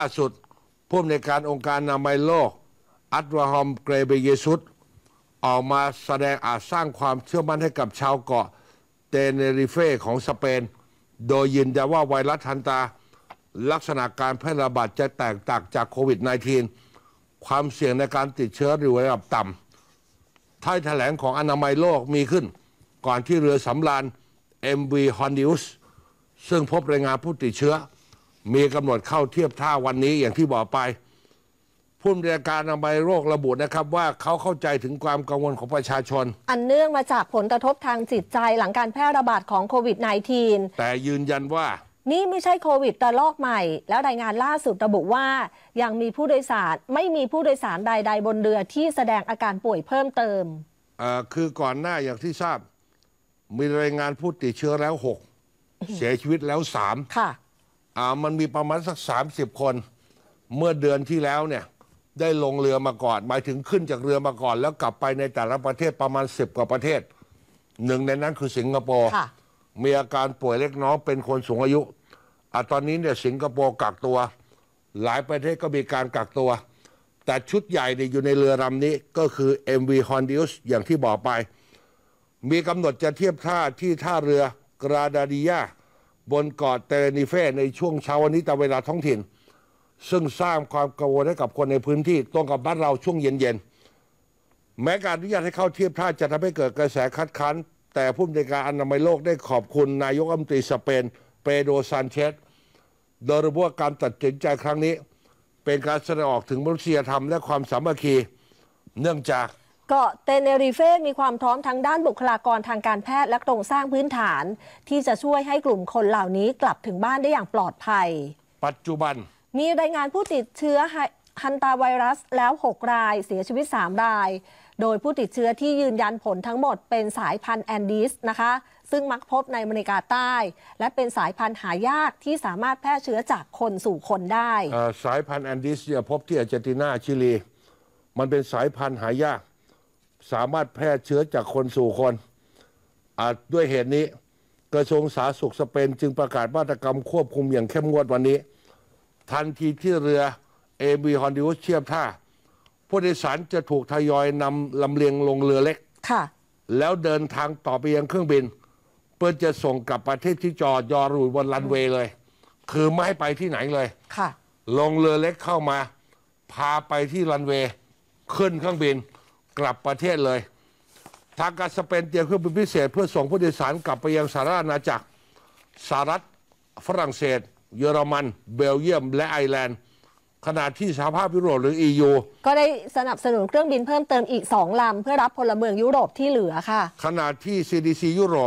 ล่าสุดผู้อำนวยการองค์การอนามัยโลกอัตราฮอมเกรเบเยซุสออกมาแสดงอาจสร้างความเชื่อมั่นให้กับชาวเกาะเตเนริเฟของสเปนโดยยืนยันว่าไวรัสฮันตาลักษณะการแพร่ระบาดจะแตกต่างจากโควิด -19 ความเสี่ยงในการติดเชื้ออยู่ระดับต่ำท้ายแถลงของอนามัยโลกมีขึ้นก่อนที่เรือสำราญ MV Hondius ซึ่งพบรายงานผู้ติดเชื้อมีกำหนดเข้าเทียบท่าวันนี้อย่างที่บอกไปผู้อำนวยการอนามัยโลกระบุนะครับว่าเขาเข้าใจถึงความกังวลของประชาชนอันเนื่องมาจากผลกระทบทางจิตใจหลังการแพร่ระบาดของโควิด -19 แต่ยืนยันว่านี่ไม่ใช่โควิดระลอกใหม่แล้วรายงานล่าสุดระบุว่ายังมีผู้โดยสารไม่มีผู้โดยสารใดๆบนเรือที่แสดงอาการป่วยเพิ่มเติมคือก่อนหน้าอย่างที่ทราบมีรายงานผู้ติดเชื้อแล้ว6เสียชีวิตแล้ว3 ค่ะมันมีประมาณสัก30 คนเมื่อเดือนที่แล้วเนี่ยได้ลงเรือมาก่อนหมายถึงขึ้นจากเรือมาก่อนแล้วกลับไปในแต่ละประเทศประมาณ10 กว่าประเทศหนึ่งในนั้นคือสิงคโปร์มีอาการป่วยเล็กน้อยเป็นคนสูงอายุตอนนี้เนี่ยสิงคโปร์กักตัวหลายประเทศก็มีการกักตัวแต่ชุดใหญ่เนี่ยอยู่ในเรือลำนี้ก็คือ MV Hondius อย่างที่บอกไปมีกำหนดจะเทียบท่าที่ท่าเรือกราดาดิยาบนเกาะเตเรนิเฟในช่วงเช้าวันนี้ตามเวลาท้องถิ่นซึ่งสร้างความกังวลให้กับคนในพื้นที่ตรงกับบ้านเราช่วงเย็นๆแม้การอนุญาตให้เข้าเทียบท่าจะทำให้เกิดกระแสคัดค้านแต่ผู้อำนวยการอนามัยโลกได้ขอบคุณนายกรัฐมนตรีสเปนเปโดร ซานเชสโดยระบุว่าการตัดสินใจครั้งนี้เป็นการแสดงออกถึงมนุษยธรรมและความสามัคคีเนื่องจากเกาะเตเนริเฟมีความพร้อมทั้งด้านบุคลากรทางการแพทย์และโครงสร้างพื้นฐานที่จะช่วยให้กลุ่มคนเหล่านี้กลับถึงบ้านได้อย่างปลอดภัยปัจจุบันมีรายงานผู้ติดเชื้อฮันตาไวรัสแล้ว6 รายเสียชีวิต3 รายโดยผู้ติดเชื้อที่ยืนยันผลทั้งหมดเป็นสายพันธุ์แอนดีสนะคะซึ่งมักพบในอเมริกาใต้และเป็นสายพันธุ์หายากที่สามารถแพร่เชื้อจากคนสู่คนได้สายพันธุ์แอนดีสเนี่ยพบที่อาร์เจนตินาชิลีมันเป็นสายพันธุ์หายากสามารถแพร่เชื้อจากคนสู่คนด้วยเหตุนี้กระทรวงสาธารณสุขสเปนจึงประกาศมาตรการควบคุมอย่างเข้มงวดวันนี้ทันทีที่เรือ MV Hondius เทียบท่าผู้โดยสารจะถูกทยอยนำลำเลียงลงเรือเล็กแล้วเดินทางต่อไปยังเครื่องบินเพื่อจะส่งกลับประเทศที่จอดอยู่บนรันเวย์เลยคือไม่ให้ไปที่ไหนเลยลงเรือเล็กเข้ามาพาไปที่รันเวย์ขึ้นเครื่องบินกลับประเทศเลยทางการสเปนเตรียมเครื่องบินพิเศษเพื่อส่งผู้โดยสารกลับไปยังสหราชอาณาจักรสหรัฐฝรั่งเศสเยอรมันเบลเยียมและไอร์แลนด์ขณะที่สหภาพยุโรปหรือ EU ก็ได้สนับสนุนเครื่องบินเพิ่มเติมอีก2 ลำเพื่อรับพลเมืองยุโรปที่เหลือค่ะขณะที่ CDC ยุโรป